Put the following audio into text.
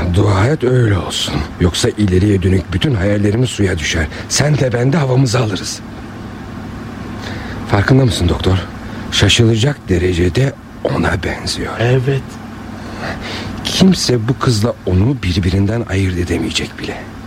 Dua et öyle olsun. Yoksa ileriye dönük bütün hayallerimiz suya düşer. Sen de ben de havamızı alırız. Farkında mısın doktor? Şaşılacak derecede ona benziyor. Evet. Kimse bu kızla onu birbirinden ayırt edemeyecek bile.